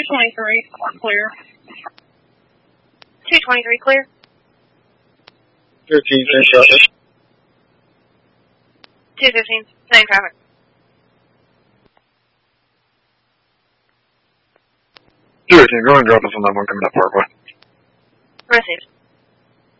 223, clear. 223, clear. 13, same traffic. 215, same traffic. 218, go ahead and drop us on that one coming up Parkway. Received.